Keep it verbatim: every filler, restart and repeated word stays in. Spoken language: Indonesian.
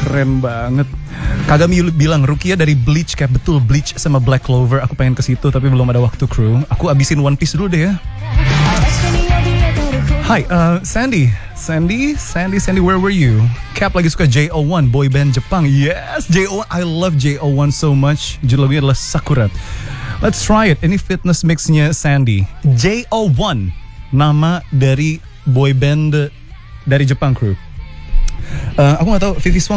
keren banget. Kagami bilang Rukia dari Bleach, kayak betul Bleach sama Black Clover. Aku pengen ke situ tapi belum ada waktu, kru. Aku abisin One Piece dulu deh ya. Hai, uh, Sandy, Sandy, Sandy, Sandy, where were you? Cap lagi suka J O one, boy band Jepang. Yes, J O one, I love J O one so much. Judul lagunya adalah Sakura. Let's try it. Ini fitness mixnya Sandy. J O one, nama dari boy band dari Jepang, kru. Uh, aku nggak tahu Vivi Swan